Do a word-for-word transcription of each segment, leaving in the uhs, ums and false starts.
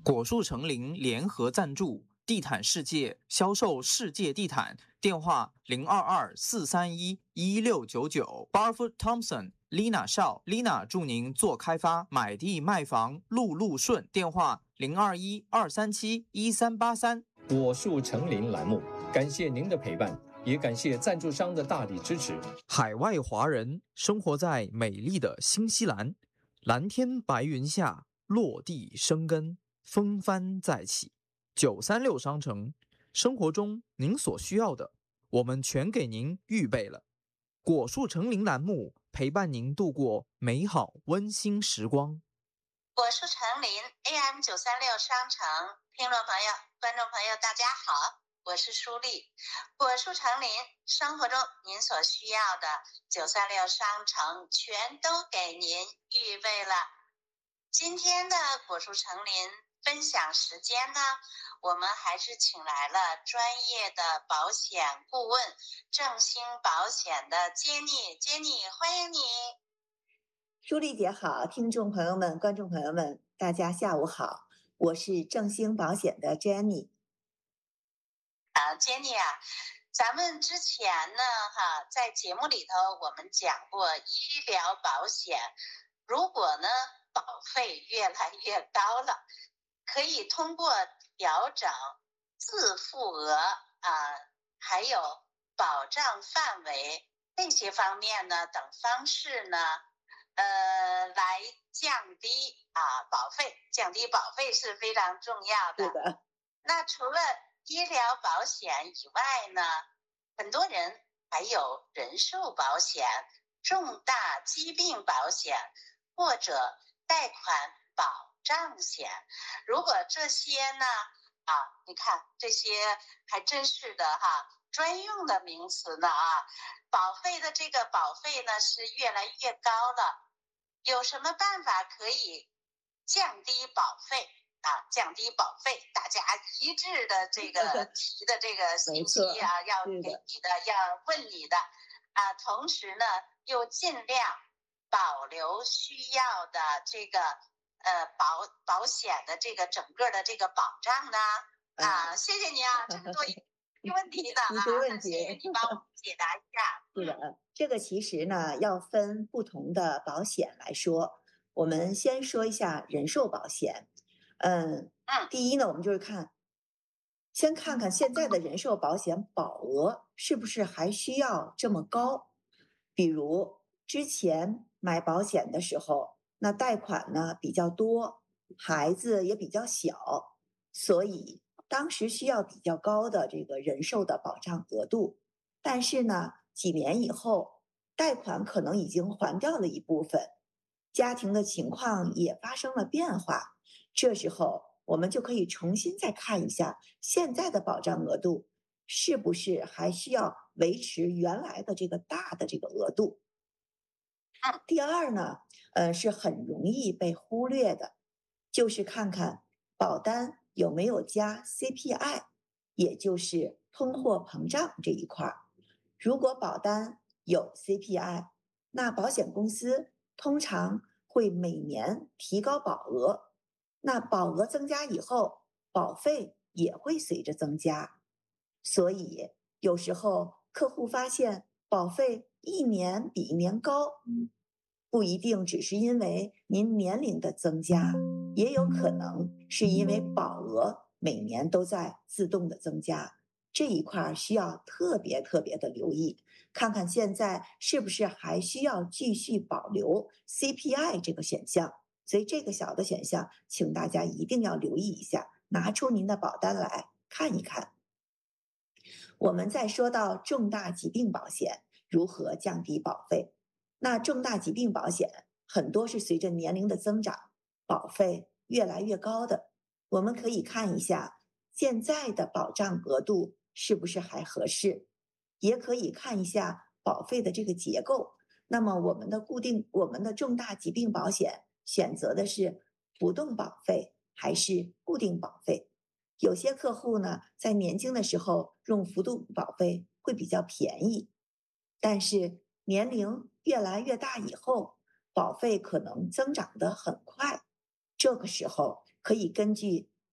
果树成林联合赞助，地毯世界销售世界地毯，电话零二二四三一一六九九。Barfoot Thompson、Lina 邵，Lina 祝您做开发，买地卖房路路顺。电话零二一二三七一三八三。 果树成林栏目，感谢您的陪伴，也感谢赞助商的大力支持。 海外华人生活在美丽的新西兰，蓝天白云下落地生根，风帆再起。九三六商城，生活中您所需要的，我们全给您预备了。果树成林栏目陪伴您度过美好温馨时光。 果树成林 A M 九三六商城，听众朋友、观众朋友，大家好，我是舒丽。果树成林，生活中您所需要的，九三六商城全都给您预备了。今天的果树成林分享时间呢，我们还是请来了专业的保险顾问正兴保险的 Jenny，Jenny 欢迎你。 舒丽姐好，听众朋友们、观众朋友们，大家下午好，我是正兴保险的 Jenny。 啊 ，Jenny 啊，咱们之前呢，哈，在节目里头我们讲过医疗保险，如果呢保费越来越高了，可以通过调整自付额啊，还有保障范围这些方面呢等方式呢，呃，来降低啊保费，降低保费是非常重要的。 是的。 那除了医疗保险以外呢，很多人还有人寿保险、重大疾病保险或者贷款保障险。如果这些呢啊，你看这些还真是的哈，专用的名词呢啊，保费的这个保费呢是越来越高了。有什么办法可以降低保费啊？降低保费，大家一致的这个提的这个信息啊，要给你的，要问你的啊，同时呢又尽量保留需要的这个呃保保险的这个整个的这个保障呢啊，谢谢你啊，这么多有问题的啊， 一堆问题， 谢谢你帮我解答一下。 是的，这个其实呢要分不同的保险来说，我们先说一下人寿保险。嗯嗯， 第一呢，我们就是看，先看看现在的人寿保险保额是不是还需要这么高。比如之前买保险的时候，那贷款呢比较多，孩子也比较小，所以当时需要比较高的这个人寿的保障额度。但是呢，几年以后，贷款可能已经还掉了一部分，家庭的情况也发生了变化，这时候我们就可以重新再看一下现在的保障额度是不是还需要维持原来的这个大的这个额度。第二呢，呃，是很容易被忽略的，就是看看保单有没有加 C P I， 也就是通货膨胀这一块。如果保单有 C P I， 那保险公司通常会每年提高保额，那保额增加以后，保费也会随着增加。所以有时候客户发现保费一年比一年高，不一定只是因为您年龄的增加，也有可能是因为保额每年都在自动的增加。这一块需要特别特别的留意，看看现在是不是还需要继续保留 C P I 这个选项。所以这个小的选项，请大家一定要留意一下，拿出您的保单来看一看。我们再说到重大疾病保险如何降低保费，那重大疾病保险很多是随着年龄的增长，保费越来越高的。我们可以看一下现在的保障额度是不是还合适，也可以看一下保费的这个结构。那么我们的固定，我们的重大疾病保险选择的是浮动保费还是固定保费？有些客户呢，在年轻的时候用浮动保费会比较便宜，但是年龄越来越大以后，保费可能增长得很快。这个时候可以根据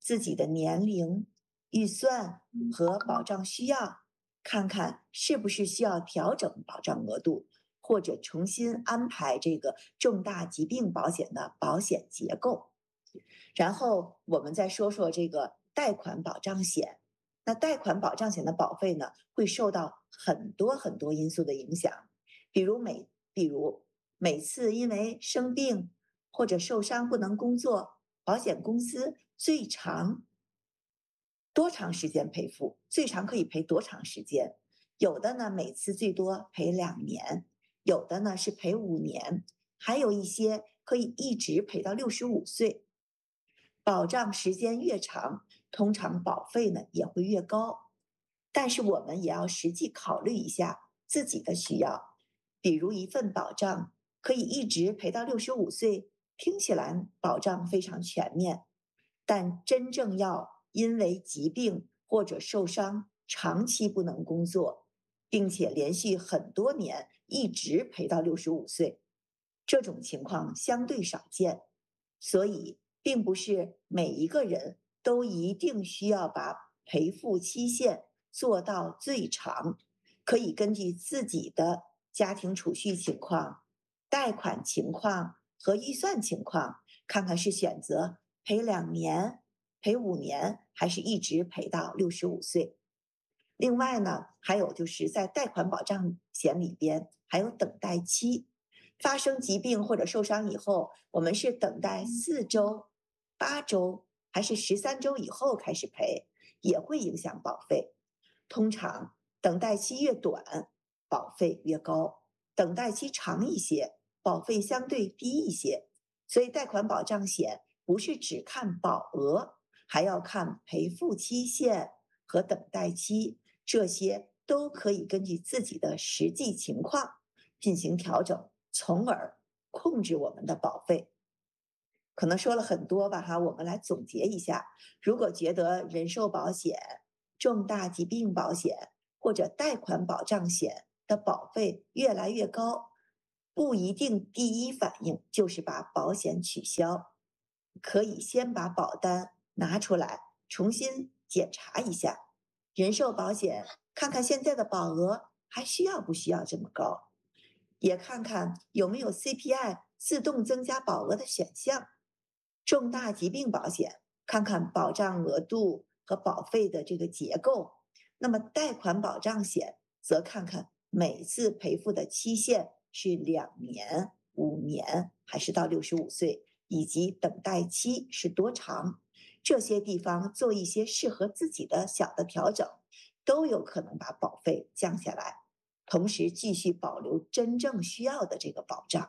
自己的年龄、预算和保障需要，看看是不是需要调整保障额度，或者重新安排这个重大疾病保险的保险结构。然后我们再说说这个贷款保障险。那贷款保障险的保费呢，会受到很多很多因素的影响，比如每比如每次因为生病或者受伤不能工作，保险公司最长多长时间赔付，最长可以赔多长时间？有的呢，每次最多赔两年，有的呢是赔五年，还有一些可以一直赔到六十五岁。保障时间越长，通常保费呢也会越高。但是我们也要实际考虑一下自己的需要，比如一份保障可以一直赔到六十五岁，听起来保障非常全面，但真正要因为疾病或者受伤长期不能工作，并且连续很多年一直赔到六十五岁，这种情况相对少见。所以并不是每一个人都一定需要把赔付期限做到最长，可以根据自己的家庭储蓄情况、贷款情况和预算情况，看看是选择赔两年、赔五年，还是一直赔到六十五岁。另外呢，还有就是在贷款保障险里边还有等待期，发生疾病或者受伤以后，我们是等待四周、八周还是十三周以后开始赔，也会影响保费。通常等待期越短，保费越高；等待期长一些，保费相对低一些。所以贷款保障险不是只看保额，还要看赔付期限和等待期，这些都可以根据自己的实际情况进行调整，从而控制我们的保费。可能说了很多吧哈，我们来总结一下。如果觉得人寿保险、重大疾病保险或者贷款保障险的保费越来越高，不一定第一反应就是把保险取消，可以先把保单拿出来重新检查一下人寿保险，看看现在的保额还需要不需要这么高，也看看有没有 C P I 自动增加保额的选项。重大疾病保险，看看保障额度和保费的这个结构。那么贷款保障险则看看每次赔付的期限是两年、五年还是到六十五岁，以及等待期是多长。这些地方做一些适合自己的小的调整，都有可能把保费降下来，同时继续保留真正需要的这个保障。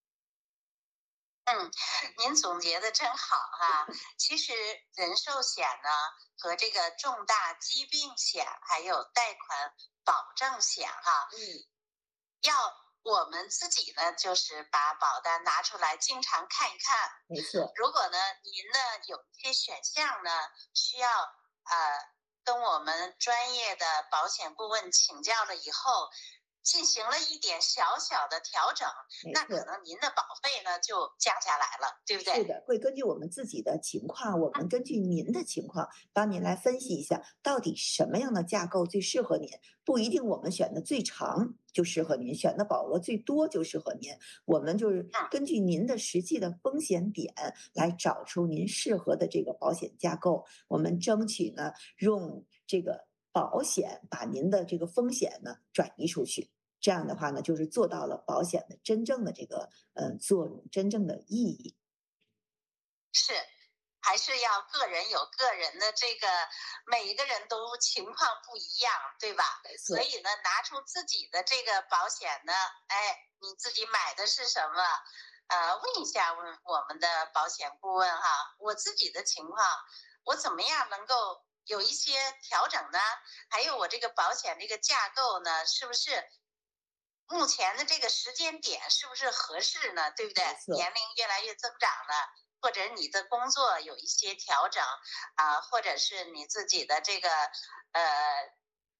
嗯，您总结的真好哈。其实人寿险呢和这个重大疾病险还有贷款保障险哈， 嗯， 要我们自己呢就是把保单拿出来经常看一看。 没错。 如果呢您呢有一些选项呢需要呃跟我们专业的保险顾问请教了以后，进行了一点小小的调整，那可能您的保费呢就降下来了，对不对？ 是的，会根据我们自己的情况，我们根据您的情况帮您来分析一下，到底什么样的架构最适合您。不一定我们选的最长就适合您，选的保额最多就适合您。我们就是根据您的实际的风险点来找出您适合的这个保险架构。我们争取呢，用这个保险把您的这个风险呢转移出去。这样的话呢，就是做到了保险的真正的这个呃作用，真正的意义。 是，还是要个人有个人的这个，每一个人都情况不一样，对吧？所以呢，拿出自己的这个保险呢，哎，你自己买的是什么？呃，问一下问我们的保险顾问哈，我自己的情况，我怎么样能够有一些调整呢？还有我这个保险这个架构呢，是不是？目前的这个时间点是不是合适呢？对不对？年龄越来越增长了，或者你的工作有一些调整啊、呃，或者是你自己的这个呃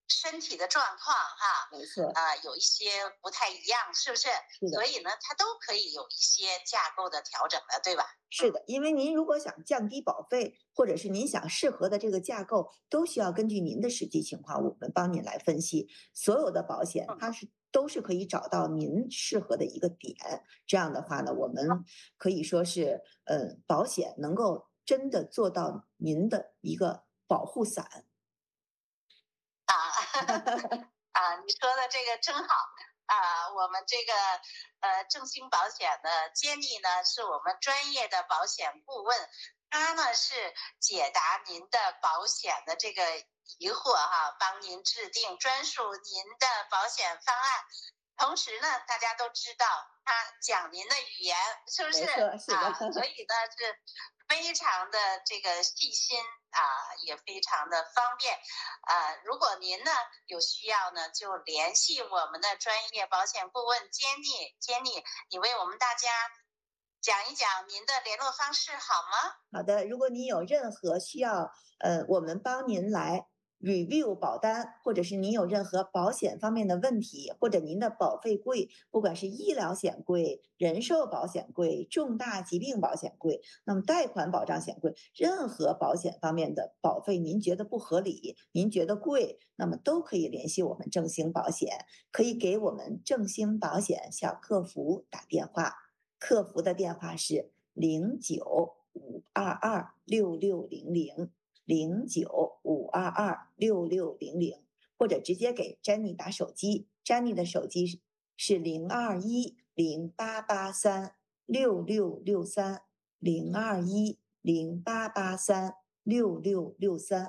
身体的状况哈， 没错， 啊、呃，有一些不太一样，是不是？ 是的。 所以呢，它都可以有一些架构的调整的，对吧？ 是的，因为您如果想降低保费，或者是您想适合的这个架构，都需要根据您的实际情况，我们帮您来分析。所有的保险，它是都是可以找到您适合的一个点。这样的话呢，我们可以说是，呃，保险能够真的做到您的一个保护伞。 啊啊，你说的这个真好啊！我们这个呃正兴保险的杰尼呢，是我们专业的保险顾问，他呢是解答您的保险的这个疑惑哈，帮您制定专属您的保险方案。同时呢，大家都知道他讲您的语言，是不是？ 是的， 啊，所以呢是非常的这个细心啊，也非常的方便啊。如果您呢有需要呢，就联系我们的专业保险顾问 Jenny。Jenny， 你为我们大家讲一讲您的联络方式好吗？ 好的，如果您有任何需要，呃，我们帮您来 review 保单，或者是您有任何保险方面的问题，或者您的保费贵，不管是医疗险贵、人寿保险贵、重大疾病保险贵，那么贷款保障险贵，任何保险方面的保费您觉得不合理，您觉得贵，那么都可以联系我们正兴保险，可以给我们正兴保险小客服打电话，客服的电话是零九五二二六六零零。零九五二二六六零零，或者直接给 Jenny 打手机 ，Jenny 的手机是零二一零八八三六六六三零二一零八八三六六六三。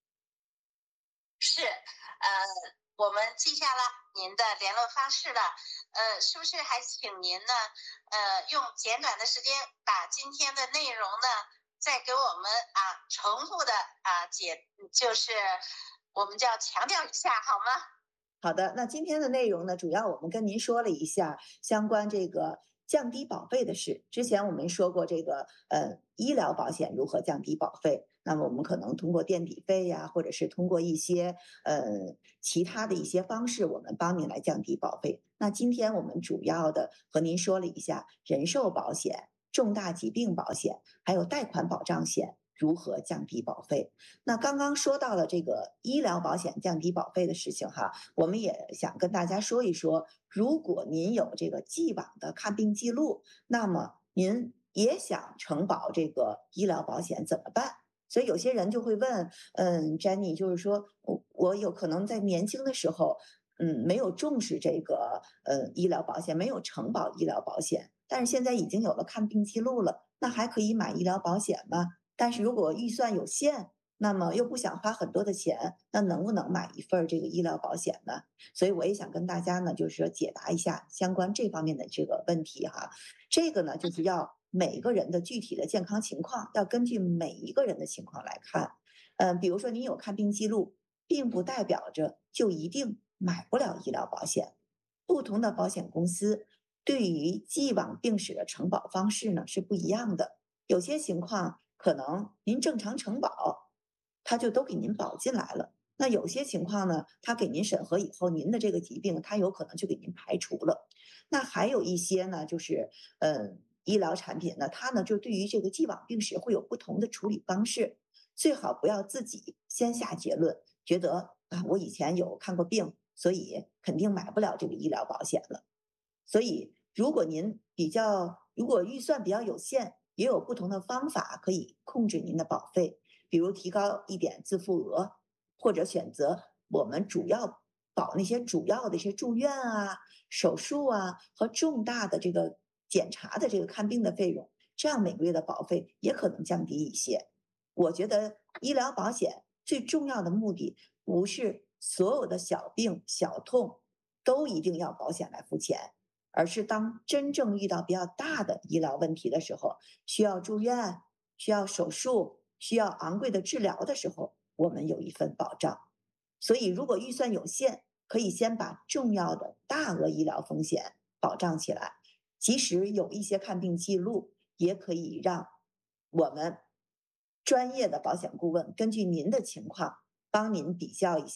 是，呃，我们记下了您的联络方式了，呃，是不是还请您呢，呃，用简短的时间把今天的内容呢？再给我们啊重复的啊解，就是我们就要强调一下，好吗？ 好的，那今天的内容呢，主要我们跟您说了一下相关这个降低保费的事。之前我们说过这个呃医疗保险如何降低保费，那么我们可能通过垫底费呀，或者是通过一些呃其他的一些方式，我们帮您来降低保费。那今天我们主要的和您说了一下人寿保险、重大疾病保险，还有贷款保障险如何降低保费。那刚刚说到了这个医疗保险降低保费的事情哈，我们也想跟大家说一说，如果您有这个既往的看病记录，那么您也想承保这个医疗保险怎么办？所以有些人就会问，嗯 ，Jenny， 就是说我我有可能在年轻的时候，嗯，没有重视这个呃医疗保险，没有承保医疗保险，但是现在已经有了看病记录了，那还可以买医疗保险吗？但是如果预算有限，那么又不想花很多的钱，那能不能买一份这个医疗保险呢？所以我也想跟大家呢，就是说解答一下相关这方面的这个问题哈。这个呢，就是要每个人的具体的健康情况，要根据每一个人的情况来看。嗯，比如说您有看病记录，并不代表着就一定买不了医疗保险。不同的保险公司对于既往病史的承保方式呢是不一样的。有些情况可能您正常承保，他就都给您保进来了。那有些情况呢，他给您审核以后，您的这个疾病他有可能就给您排除了。那还有一些呢，就是嗯，医疗产品呢，它呢就对于这个既往病史会有不同的处理方式。最好不要自己先下结论，觉得啊，我以前有看过病，所以肯定买不了这个医疗保险了。所以，如果您比较，如果预算比较有限，也有不同的方法可以控制您的保费，比如提高一点自付额，或者选择我们主要保那些主要的一些住院啊、手术啊和重大的这个检查的这个看病的费用，这样每个月的保费也可能降低一些。我觉得医疗保险最重要的目的不是所有的小病小痛都一定要保险来付钱，而是当真正遇到比较大的医疗问题的时候，需要住院、需要手术、需要昂贵的治疗的时候，我们有一份保障。所以如果预算有限，可以先把重要的大额医疗风险保障起来，即使有一些看病记录，也可以让我们专业的保险顾问根据您的情况帮您比较一下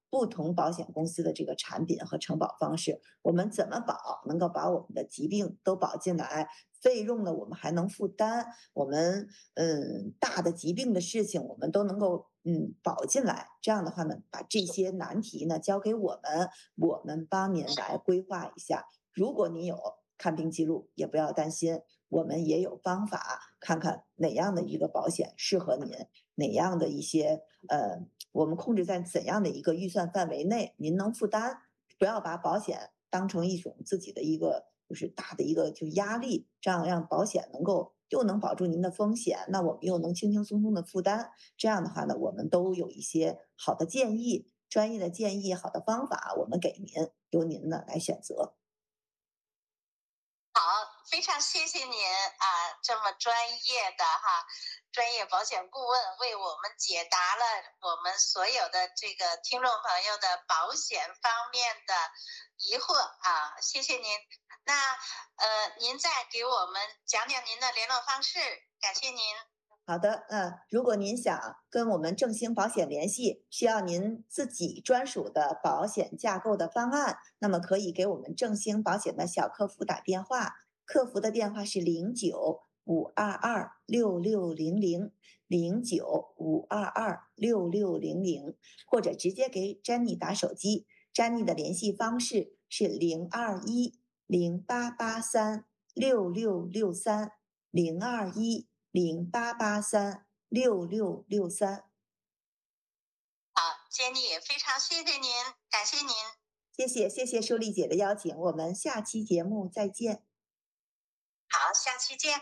不同保险公司的这个产品和承保方式，我们怎么保能够把我们的疾病都保进来，费用呢我们还能负担，我们嗯大的疾病的事情我们都能够嗯保进来。这样的话呢，把这些难题呢交给我们，我们帮您来规划一下。如果您有看病记录，也不要担心，我们也有方法，看看哪样的一个保险适合您，哪样的一些呃，我们控制在怎样的一个预算范围内，您能负担。不要把保险当成一种自己的一个就是大的一个就压力，这样让保险能够又能保住您的风险，那我们又能轻轻松松的负担。这样的话呢，我们都有一些好的建议，专业的建议，好的方法，我们给您，由您呢来选择。 好，非常谢谢您啊，这么专业的哈，专业保险顾问为我们解答了我们所有的这个听众朋友的保险方面的疑惑啊，谢谢您。那呃，您再给我们讲讲您的联络方式，感谢您。 好的，嗯，如果您想跟我们正兴保险联系，需要您自己专属的保险架构的方案，那么可以给我们正兴保险的小客服打电话，客服的电话是零九五二二六六零零零九五二二六六零零，或者直接给詹妮打手机，詹妮的联系方式是零二一零八八三六六六三零二一。零八八三六六六三。 好，杰妮也非常谢谢您，感谢您。 谢谢谢谢舒丽姐的邀请，我们下期节目再见。 好，下期见。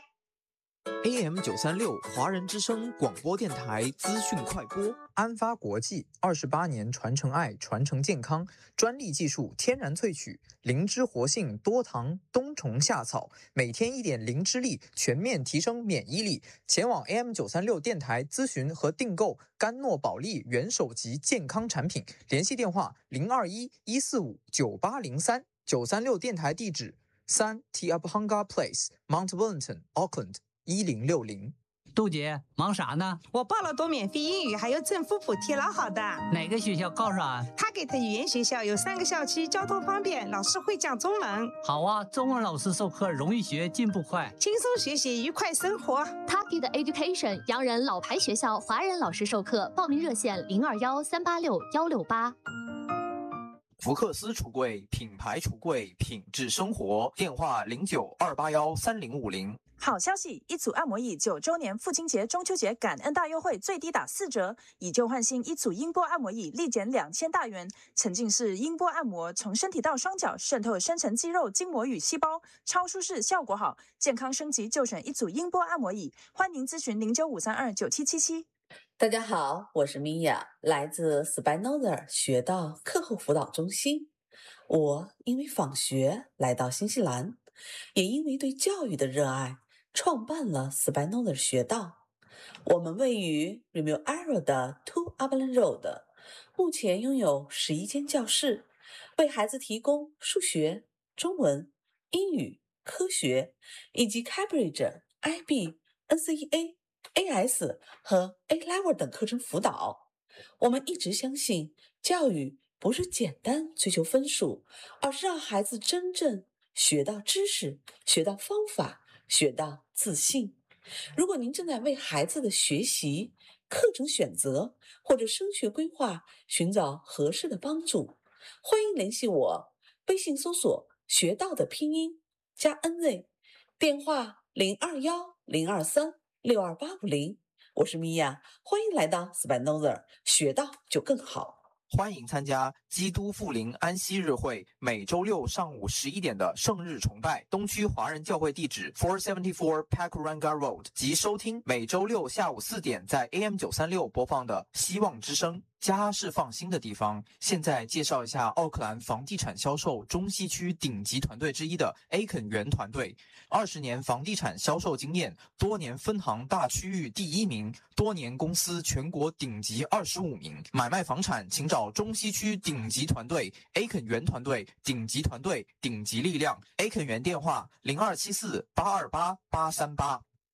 A M 九三六华人之声广播电台资讯快播，安发国际二十八年传承爱，传承健康，专利技术，天然萃取，灵芝活性，多糖，冬虫夏草，每天一点灵芝力，全面提升免疫力。前往 A M 九三六电台咨询和订购甘诺宝利元首级健康产品，联系电话零二一一四五九八零三，九三六电台地址三 Te Apahanga Place Mount Wellington Auckland。一零六零， 杜姐忙啥呢？ 我报了读免费英语，还有政府补贴，老好的。 哪个学校告诉啊？ 他给的语言学校有三个校区，交通方便，老师会讲中文。 好啊，中文老师授课容易学，进步快， 轻松学习，愉快生活。 Taki 的 Education 洋人老牌学校，华人老师授课，报名热线零二幺三八六幺六八。 福克斯橱柜品牌橱柜，品质生活，电话零九二八幺三零五零。 好消息！一组按摩椅九周年父亲节、中秋节感恩大优惠，最低打四折，以旧换新，一组音波按摩椅立减两千大元。沉浸式音波按摩，从身体到双脚，渗透深层肌肉、筋膜与细胞，超舒适，效果好，健康升级就选一组音波按摩椅。欢迎咨询零九五三二九七七七。 大家好，我是米娅，来自 Spinoza 学到课后辅导中心。我因为访学来到新西兰，也因为对教育的热爱，创办了 Spinoza 学道。我们位于 Remuera 的 Two Upland Road， 目前拥有十一间教室，为孩子提供数学、中文、英语、科学以及 Cambridge、I B、N C E A、A S 和 A Level 等课程辅导。我们一直相信，教育不是简单追求分数，而是让孩子真正学到知识，学到方法，学到自信。如果您正在为孩子的学习、课程选择或者升学规划寻找合适的帮助，欢迎联系我，微信搜索学到的拼音加 N Z， 电话零二幺零二三六二八五零。我是米娅，欢迎来到 Spinoza， 学到就更好。 欢迎参加基督复临安息日会每周六上午十一点的圣日崇拜，东区华人教会地址 four seventy-four Pakuranga Road， 及收听每周六下午四点在 A M 九三六播放的希望之声。家是放心的地方。现在介绍一下奥克兰房地产销售中西区顶级团队之一的 A 肯园团队，二十年房地产销售经验，多年分行大区域第一名，多年公司全国顶级二十五名。买卖房产请找中西区顶级团队 A 肯园团队，顶级团队，顶级力量。A 肯园电话零二七四八二八八三八。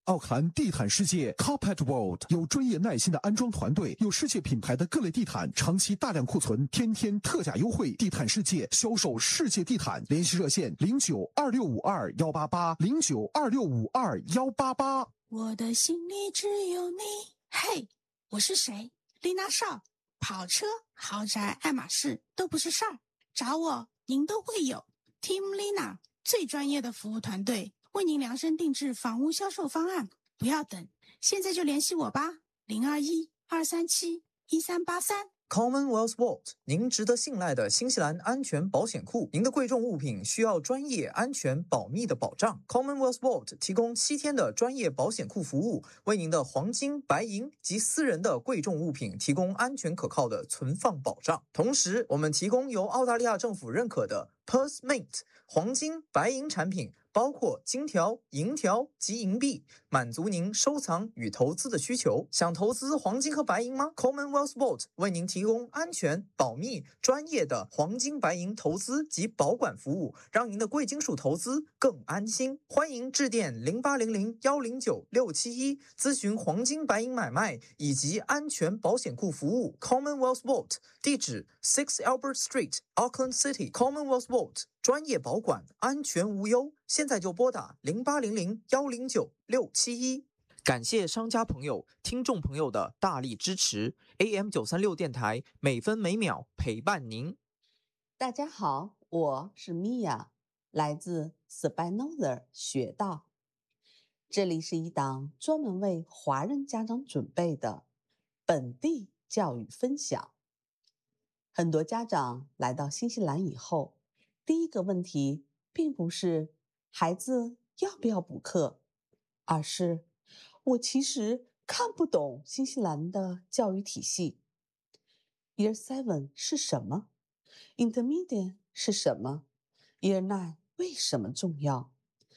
奥克兰地毯世界 Carpet World 有专业耐心的安装团队，有世界品牌的各类地毯，长期大量库存，天天特价优惠。地毯世界销售世界地毯，联系热线零九二六五二幺八八零九二六五二幺八八。 我的心里只有你。嘿，我是谁？丽娜少，跑车、豪宅、爱马仕都不是事儿，找我您都会有。Team Lina 最专业的服务团队，为您量身定制房屋销售方案，不要等，现在就联系我吧，零二一二三七一三八三。 Commonwealth Vault， 您值得信赖的新西兰安全保险库。您的贵重物品需要专业、安全、保密的保障。Commonwealth Vault 提供七天的专业保险库服务，为您的黄金、白银及私人的贵重物品提供安全可靠的存放保障。同时，我们提供由澳大利亚政府认可的 Perth Mint 黄金、白银产品，包括金条、银条及银币，满足您收藏与投资的需求。想投资黄金和白银吗？ Commonwealth Vault 为您提供安全、保密、专业的黄金、白银投资及保管服务，让您的贵金属投资更安心。欢迎致电零八零零幺零九六七一咨询黄金、白银买卖以及安全保险库服务。Commonwealth Vault 地址 Six Albert Street Auckland City。 Commonwealth Vault 专业保管，安全无忧。现在就拨打零八零零幺零九六七一。感谢商家朋友、听众朋友的大力支持。A M 九三六电台每分每秒陪伴您。 大家好，我是米娅，来自 Spinoza 学道。这里是一档专门为华人家长准备的本地教育分享。很多家长来到新西兰以后，第一个问题并不是孩子要不要补课，而是我其实看不懂新西兰的教育体系。Year seven 是什么？ Intermediate 是什么？ Year nine 为什么重要？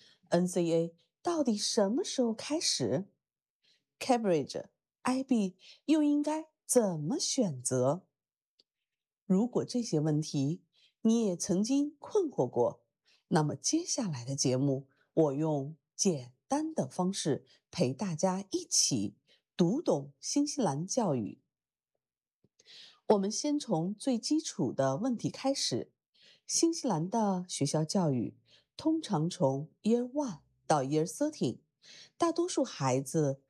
N C A 到底什么时候开始？ Cambridge、I B 又应该怎么选择？如果这些问题你也曾经困惑过，那么接下来的节目，我用简单的方式陪大家一起读懂新西兰教育。我们先从最基础的问题开始。新西兰的学校教育通常从 Year one 到 Year thirteen， 大多数孩子